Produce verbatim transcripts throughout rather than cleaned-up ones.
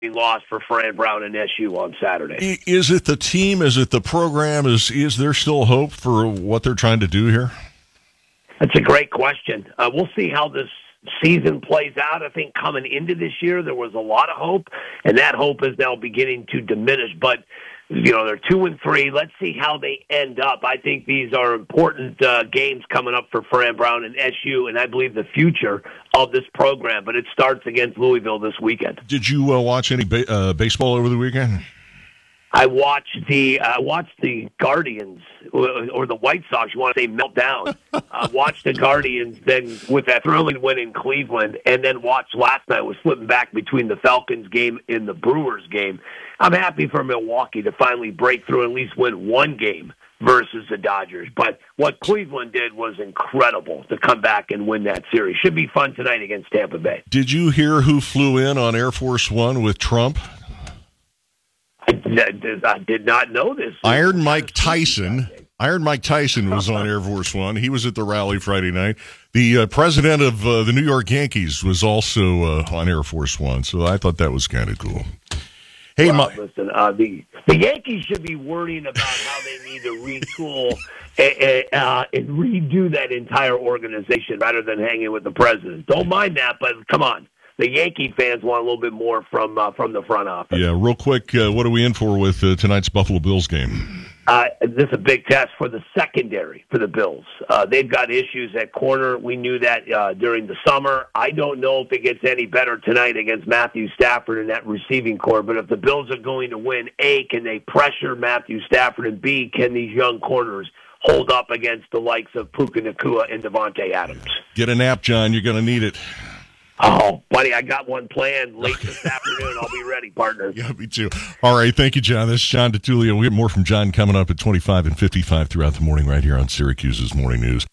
loss for Fran Brown and S U on Saturday. Is it the team? Is it the program? Is is there still hope for what they're trying to do here? That's a great question. Uh, we'll see how this season plays out. I think coming into this year, there was a lot of hope, and that hope is now beginning to diminish. But, you know, they're two and three. Let's see how they end up. I think these are important uh, games coming up for Fran Brown and S U, and I believe the future of this program. But it starts against Louisville this weekend. Did you uh, watch any ba- uh, baseball over the weekend? I watched the uh, watched the Guardians or the White Sox. You want to say melt down? uh, watched the Guardians, then with that thrilling win in Cleveland, and then watched last night. Was flipping back between the Falcons game and the Brewers game. I'm happy for Milwaukee to finally break through and at least win one game versus the Dodgers. But what Cleveland did was incredible to come back and win that series. Should be fun tonight against Tampa Bay. Did you hear who flew in on Air Force One with Trump? I did not know this. Iron Mike Tyson. Iron Mike Tyson was on Air Force One. He was at the rally Friday night. The uh, president of uh, the New York Yankees was also uh, on Air Force One, so I thought that was kind of cool. Hey, well, my- listen, uh, the the Yankees should be worrying about how they need to retool and, uh, and redo that entire organization rather than hanging with the president. Don't mind that, but come on. The Yankee fans want a little bit more from uh, from the front office. Yeah, real quick, uh, what are we in for with uh, tonight's Buffalo Bills game? Uh, this is a big test for the secondary for the Bills. Uh, they've got issues at corner. We knew that uh, during the summer. I don't know if it gets any better tonight against Matthew Stafford in that receiving core, but if the Bills are going to win, A, can they pressure Matthew Stafford, and B, can these young corners hold up against the likes of Puka Nacua and Devontae Adams? Get a nap, John. You're going to need it. Oh, buddy, I got one planned late this afternoon. I'll be ready, partner. Yeah, me too. All right, thank you, John. This is John DeTulio. We'll get more from John coming up at twenty-five and fifty-five throughout the morning right here on Syracuse's Morning News.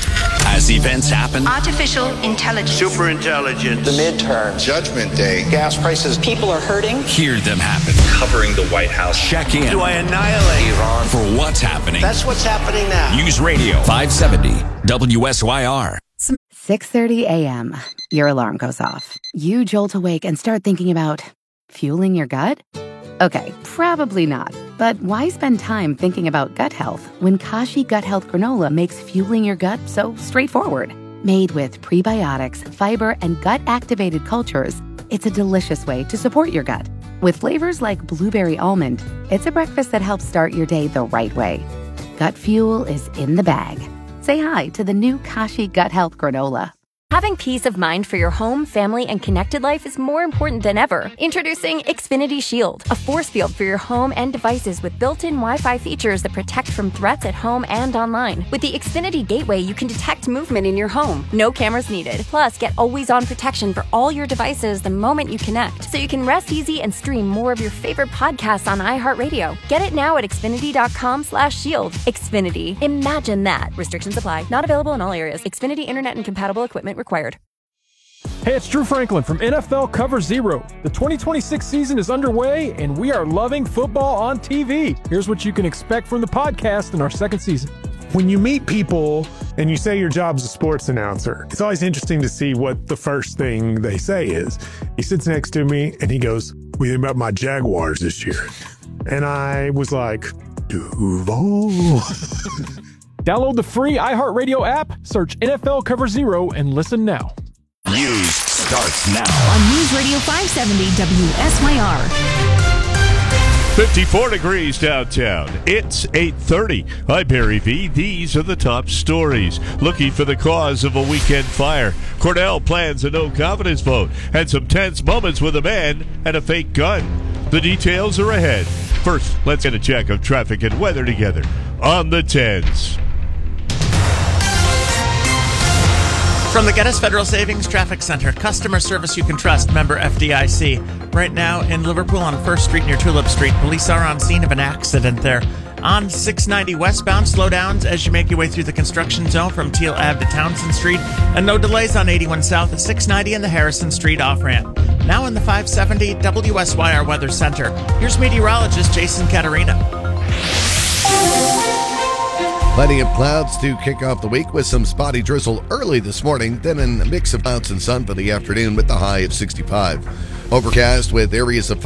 As events happen, artificial intelligence, super intelligence, the midterm, Judgment Day, gas prices, people are hurting. Hear them happen. covering the White House. Check in. Do I annihilate Iran for what's happening? That's what's happening now. News Radio five seventy W S Y R. six thirty a.m. Your alarm goes off. You jolt awake and start thinking about fueling your gut? Okay, probably not. But why spend time thinking about gut health when Kashi Gut Health Granola makes fueling your gut so straightforward? Made with prebiotics, fiber, and gut-activated cultures, it's a delicious way to support your gut. With flavors like blueberry almond, it's a breakfast that helps start your day the right way. Gut fuel is in the bag. Say hi to the new Kashi Gut Health Granola. Having peace of mind for your home, family, and connected life is more important than ever. Introducing Xfinity Shield, a force field for your home and devices with built-in Wi-Fi features that protect from threats at home and online. With the Xfinity Gateway, you can detect movement in your home. No cameras needed. Plus, get always-on protection for all your devices the moment you connect, so you can rest easy and stream more of your favorite podcasts on iHeartRadio. Get it now at Xfinity.com slash shield. Xfinity. Imagine that. Restrictions apply. Not available in all areas. Xfinity Internet and compatible equipment required. Hey, it's Drew Franklin from N F L Cover Zero. The twenty twenty-six season is underway, and we are loving football on T V. Here's what you can expect from the podcast in our second season. When you meet people and you say your job's a sports announcer, it's always interesting to see what the first thing they say is. He sits next to me, and he goes, "What do you think about my Jaguars this year?" And I was like, Duval. Download the free iHeartRadio app, search N F L Cover Zero, and listen now. News starts now on News Radio five seventy W S Y R. fifty-four degrees downtown. It's eight thirty. I'm Barry V. These are the top stories. Looking for the cause of a weekend fire. Cornell plans a no-confidence vote. And some tense moments with a man and a fake gun. The details are ahead. First, let's get a check of traffic and weather together on the tens. From the Geddes Federal Savings Traffic Center, customer service you can trust, member F D I C. Right now in Liverpool on First Street near Tulip Street, police are on scene of an accident there. On six ninety westbound, slowdowns as you make your way through the construction zone from Teal Ave to Townsend Street, and no delays on eighty-one South at six ninety in the Harrison Street off-ramp. Now in the five seventy W S Y R Weather Center, here's meteorologist Jason Caterina. Plenty of clouds to kick off the week with some spotty drizzle early this morning, then a mix of clouds and sun for the afternoon with the high of sixty-five. Overcast with areas of